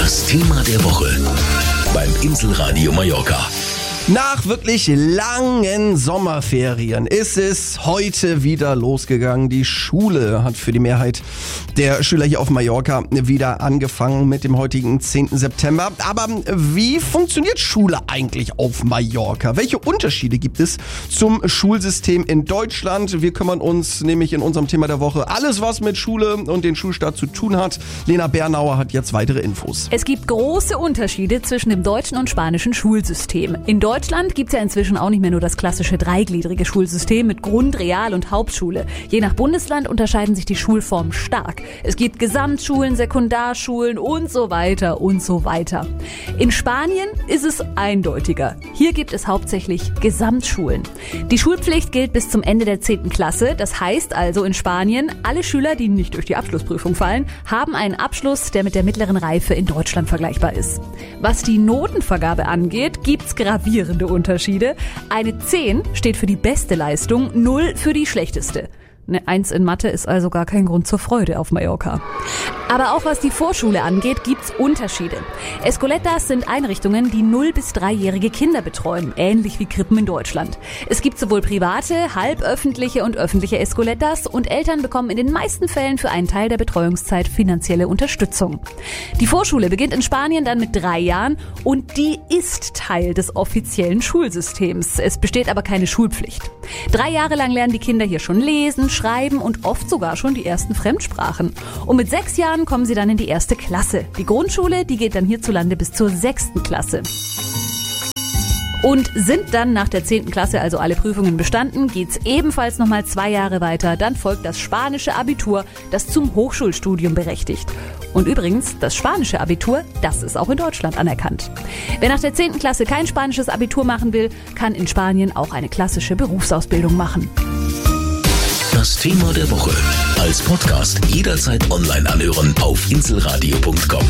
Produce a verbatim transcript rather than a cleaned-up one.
Das Thema der Woche beim Inselradio Mallorca. Nach wirklich langen Sommerferien ist es heute wieder losgegangen. Die Schule hat für die Mehrheit der Schüler hier auf Mallorca wieder angefangen mit dem heutigen zehnten September. Aber wie funktioniert Schule eigentlich auf Mallorca? Welche Unterschiede gibt es zum Schulsystem in Deutschland? Wir kümmern uns nämlich in unserem Thema der Woche alles, was mit Schule und den Schulstart zu tun hat. Lena Bernauer hat jetzt weitere Infos. Es gibt große Unterschiede zwischen dem deutschen und spanischen Schulsystem. In Deutschland gibt es ja inzwischen auch nicht mehr nur das klassische dreigliedrige Schulsystem mit Grund-, Real- und Hauptschule. Je nach Bundesland unterscheiden sich die Schulformen stark. Es gibt Gesamtschulen, Sekundarschulen und so weiter und so weiter. In Spanien ist es eindeutiger. Hier gibt es hauptsächlich Gesamtschulen. Die Schulpflicht gilt bis zum Ende der zehnten Klasse. Das heißt also in Spanien, alle Schüler, die nicht durch die Abschlussprüfung fallen, haben einen Abschluss, der mit der mittleren Reife in Deutschland vergleichbar ist. Was die Notenvergabe angeht, gibt's gravierende Unterschiede. Eine zehn steht für die beste Leistung, null für die schlechteste. Eine eins in Mathe ist also gar kein Grund zur Freude auf Mallorca. Aber auch was die Vorschule angeht, gibt's Unterschiede. Escoletas sind Einrichtungen, die null- bis dreijährige Kinder betreuen, ähnlich wie Krippen in Deutschland. Es gibt sowohl private, halböffentliche und öffentliche Escoletas und Eltern bekommen in den meisten Fällen für einen Teil der Betreuungszeit finanzielle Unterstützung. Die Vorschule beginnt in Spanien dann mit drei Jahren und die ist Teil des offiziellen Schulsystems. Es besteht aber keine Schulpflicht. Drei Jahre lang lernen die Kinder hier schon lesen, schreiben und oft sogar schon die ersten Fremdsprachen. Und mit sechs Jahren kommen sie dann in die erste Klasse. Die Grundschule, die geht dann hierzulande bis zur sechsten Klasse. Und sind dann nach der zehnten Klasse also alle Prüfungen bestanden, geht's ebenfalls nochmal zwei Jahre weiter. Dann folgt das spanische Abitur, das zum Hochschulstudium berechtigt. Und übrigens, das spanische Abitur, das ist auch in Deutschland anerkannt. Wer nach der zehnten Klasse kein spanisches Abitur machen will, kann in Spanien auch eine klassische Berufsausbildung machen. Das Thema der Woche als Podcast jederzeit online anhören auf inselradio punkt com.